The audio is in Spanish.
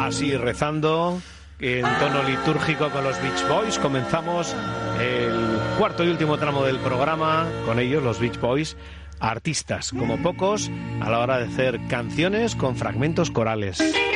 Así, rezando en tono litúrgico con los Beach Boys, comenzamos el cuarto y último tramo del programa. Con ellos, los Beach Boys, artistas como pocos a la hora de hacer canciones con fragmentos corales.